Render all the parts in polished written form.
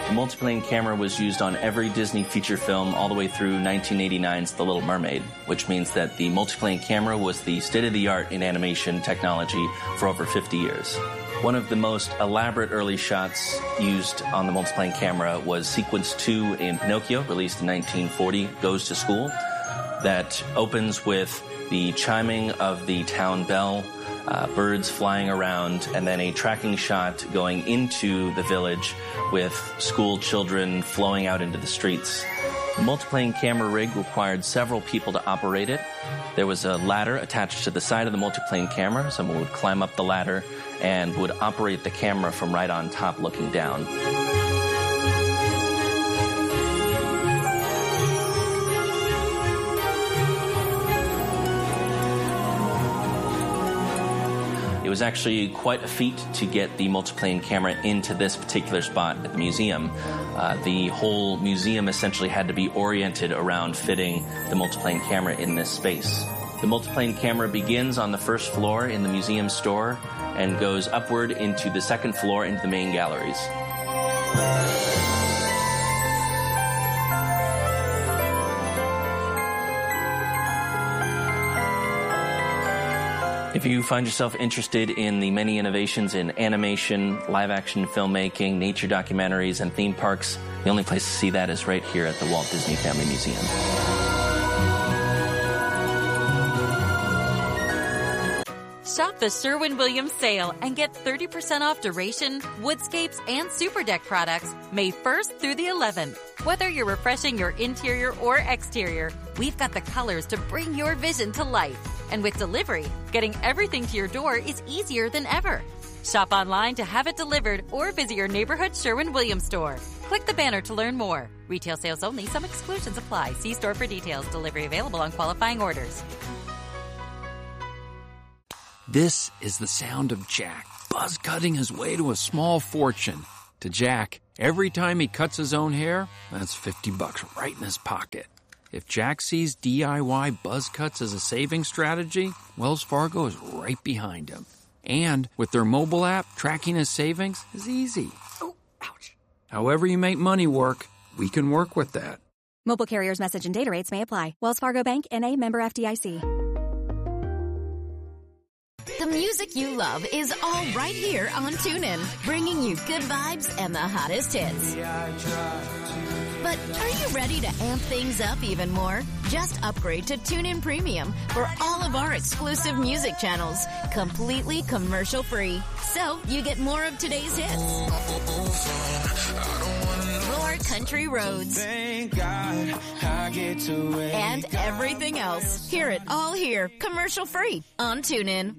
The multiplane camera was used on every Disney feature film all the way through 1989's The Little Mermaid, which means that the multiplane camera was the state-of-the-art in animation technology for over 50 years. One of the most elaborate early shots used on the multiplane camera was Sequence 2 in Pinocchio, released in 1940, Goes to School, that opens with the chiming of the town bell, birds flying around, and then a tracking shot going into the village with school children flowing out into the streets. The multiplane camera rig required several people to operate it. There was a ladder attached to the side of the multiplane camera. Someone would climb up the ladder and would operate the camera from right on top looking down. It was actually quite a feat to get the multiplane camera into this particular spot at the museum. The whole museum essentially had to be oriented around fitting the multiplane camera in this space. The multiplane camera begins on the first floor in the museum store and goes upward into the second floor into the main galleries. If you find yourself interested in the many innovations in animation, live-action filmmaking, nature documentaries, and theme parks, the only place to see that is right here at the Walt Disney Family Museum. Shop the Sherwin-Williams sale and get 30% off Duration, Woodscapes, and Super Deck products May 1st through the 11th. Whether you're refreshing your interior or exterior, we've got the colors to bring your vision to life. And with delivery, getting everything to your door is easier than ever. Shop online to have it delivered or visit your neighborhood Sherwin-Williams store. Click the banner to learn more. Retail sales only. Some exclusions apply. See store for details. Delivery available on qualifying orders. This is the sound of Jack, buzz cutting his way to a small fortune. To Jack, every time he cuts his own hair, that's $50 right in his pocket. If Jack sees DIY buzz cuts as a saving strategy, Wells Fargo is right behind him. And with their mobile app, tracking his savings is easy. Oh, ouch. However you make money work, we can work with that. Mobile carriers' message and data rates may apply. Wells Fargo Bank, N.A., member FDIC. The music you love is all right here on TuneIn, bringing you good vibes and the hottest hits. But are you ready to amp things up even more? Just upgrade to TuneIn Premium for all of our exclusive music channels, completely commercial-free. So you get more of today's hits, more country roads, and everything else. Hear it all here, commercial-free on TuneIn.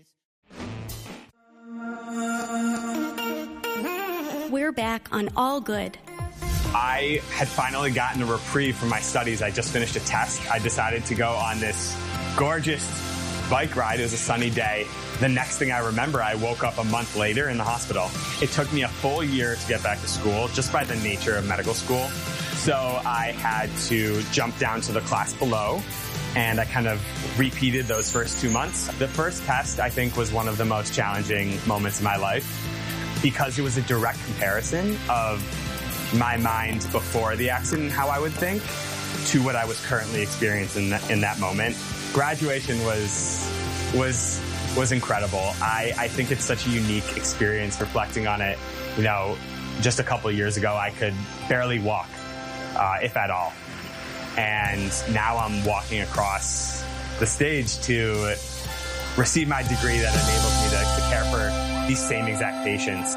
We're back on All Good. I had finally gotten a reprieve from my studies. I just finished a test. I decided to go on this gorgeous bike ride. It was a sunny day. The next thing I remember, I woke up a month later in the hospital. It took me a full year to get back to school, just by the nature of medical school. So I had to jump down to the class below, and I kind of repeated those first 2 months. The first test, I think, was one of the most challenging moments in my life because it was a direct comparison of my mind before the accident, how I would think, to what I was currently experiencing in that moment. Graduation was incredible. I think it's such a unique experience reflecting on it. You know, just a couple of years ago, I could barely walk, if at all. And now I'm walking across the stage to receive my degree that enables me to care for these same exact patients.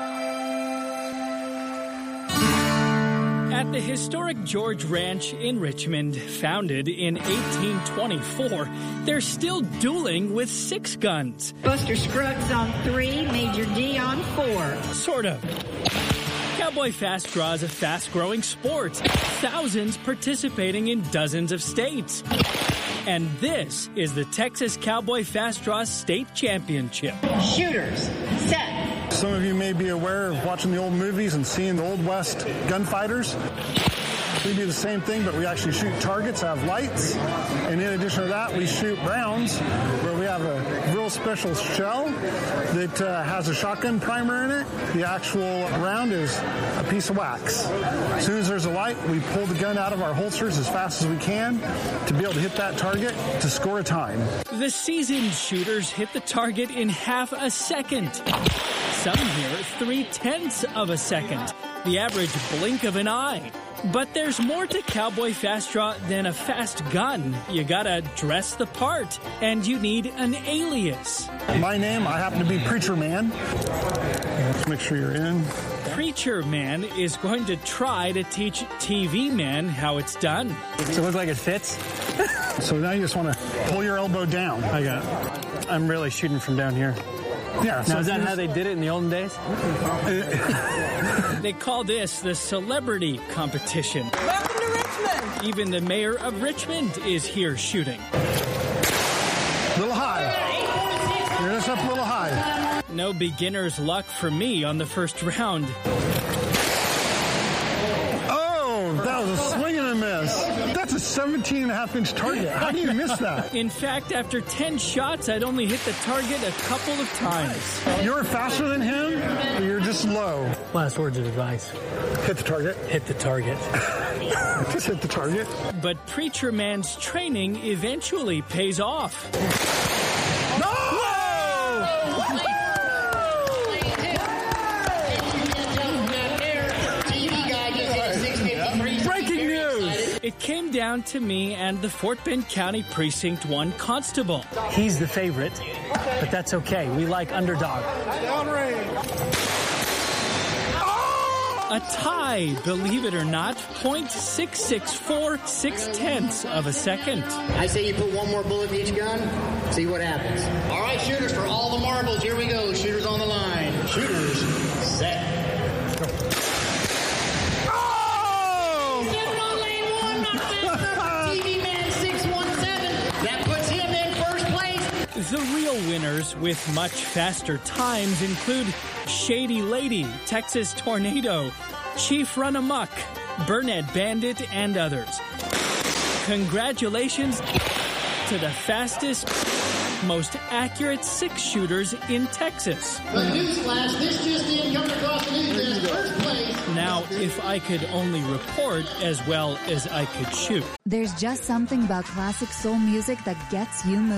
At the historic George Ranch in Richmond, founded in 1824, they're still dueling with 6 guns. Buster Scruggs on 3, Major D on 4. Sort of. Cowboy Fast Draw is a fast-growing sport. Thousands participating in dozens of states. And this is the Texas Cowboy Fast Draw State Championship. Shooters, set. Some of you may be aware of watching the old movies and seeing the Old West gunfighters. We do the same thing, but we actually shoot targets, have lights. And in addition to that, we shoot rounds where we have a real special shell that has a shotgun primer in it. The actual round is a piece of wax. As soon as there's a light, we pull the gun out of our holsters as fast as we can to be able to hit that target to score a time. The seasoned shooters hit the target in half a second. Some here 3/10 of a second, the average blink of an eye. But there's more to Cowboy Fast Draw than a fast gun. You gotta dress the part, and you need an alias. My name, I happen to be Preacher Man. Let's make sure you're in. Preacher Man is going to try to teach TV Man how it's done. Does it look like it fits? So now you just want to pull your elbow down. I got it. I'm really shooting from down here. Yeah. Now, is that how they did it in the olden days? They call this the celebrity competition. Welcome to Richmond. Even the mayor of Richmond is here shooting. Little high. You're just up a little high. No beginner's luck for me on the first round. Oh, that was a swing and a miss. That's a 17.5-inch target. How do you miss that? In fact, after 10 shots, I'd only hit the target a couple of times. You're faster than him, or you're just low? Last words of advice. Hit the target. Hit the target. Just hit the target. But Preacher Man's training eventually pays off. It came down to me and the Fort Bend County Precinct 1 constable. He's the favorite, but that's okay. We like underdog. A tie, believe it or not, 0.664 of a second. I say you put one more bullet in each gun, see what happens. All right, shooters, for all the marbles, here we go. Shooters on the line. Shooters, set. The real winners with much faster times include Shady Lady, Texas Tornado, Chief Run Amok, Burnett Bandit, and others. Congratulations to the fastest, most accurate 6-shooters in Texas. But newsflash, this just didn't come across the news in the first place. Now, if I could only report as well as I could shoot. There's just something about classic soul music that gets you moving.